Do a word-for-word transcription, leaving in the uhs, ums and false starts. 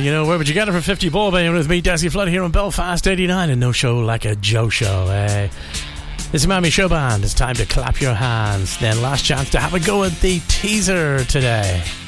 you know, where would you get it for fifty ball band with me, Desi Flood, here on Belfast eighty-nine, and no show like a Joe show, eh? This is Miami Show Band. It's time to clap your hands. Then last chance to have a go at the teaser today.